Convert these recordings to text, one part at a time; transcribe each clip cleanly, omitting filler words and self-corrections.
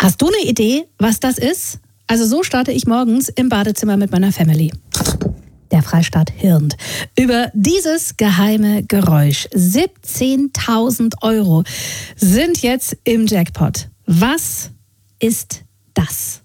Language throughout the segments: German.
Hast du eine Idee, was das ist? Also so starte ich morgens im Badezimmer mit meiner Family. Der Freistaat hirnt über dieses geheime Geräusch. 17.000 € sind jetzt im Jackpot. Was ist das?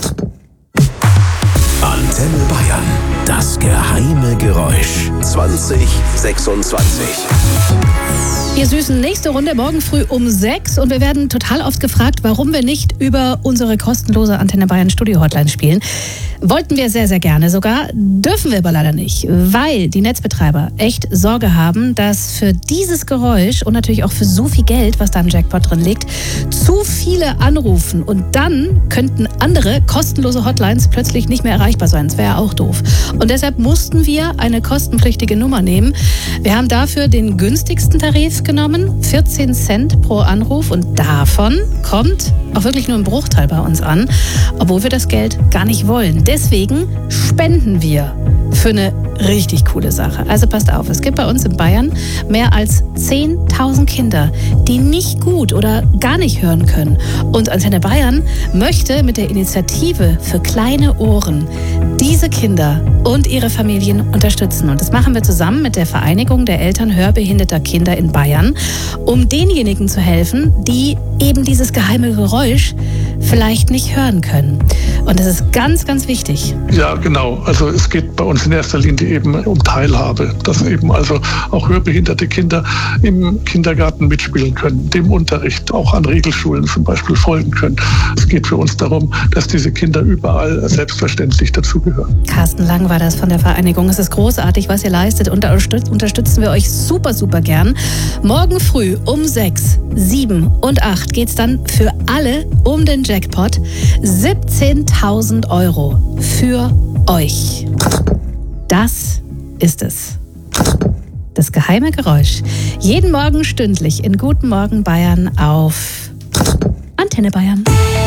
Antenne Bayern. Das geheime Geräusch. 2026. Ihr Süßen, nächste Runde morgen früh um 6 und wir werden total oft gefragt, warum wir nicht über unsere kostenlose Antenne Bayern Studio Hotline spielen. Wollten wir sehr, sehr gerne sogar, dürfen wir aber leider nicht, weil die Netzbetreiber echt Sorge haben, dass für dieses Geräusch und natürlich auch für so viel Geld, was da im Jackpot drin liegt, zu viele anrufen und dann könnten andere kostenlose Hotlines plötzlich nicht mehr erreichbar sein. Das wäre ja auch doof. Und deshalb mussten wir eine kostenpflichtige Nummer nehmen. Wir haben dafür den günstigsten Tarif genommen, 14 Cent pro Anruf und davon kommt auch wirklich nur ein Bruchteil bei uns an, obwohl wir das Geld gar nicht wollen. Deswegen spenden wir für eine richtig coole Sache. Also passt auf, es gibt bei uns in Bayern mehr als 10.000 Kinder, die nicht gut oder gar nicht hören können. Und Antenne Bayern möchte mit der Initiative für kleine Ohren diese Kinder und ihre Familien unterstützen. Und das machen wir zusammen mit der Vereinigung der Eltern hörbehinderter Kinder in Bayern, um denjenigen zu helfen, die eben dieses geheime Geräusch vielleicht nicht hören können. Und das ist ganz, ganz wichtig. Ja, genau. Also es geht bei uns in erster Linie eben um Teilhabe, dass eben also auch hörbehinderte Kinder im Kindergarten mitspielen können, dem Unterricht, auch an Regelschulen zum Beispiel folgen können. Es geht für uns darum, dass diese Kinder überall selbstverständlich dazugehören. Carsten Lang war das von der Vereinigung. Es ist großartig, was ihr leistet und da unterstützen wir euch super, super gern. Morgen früh um 6, 7 und 8 geht's dann für alle um den Jackpot. 17.000 € für euch. Das ist es. Das geheime Geräusch. Jeden Morgen stündlich in Guten Morgen Bayern auf Antenne Bayern.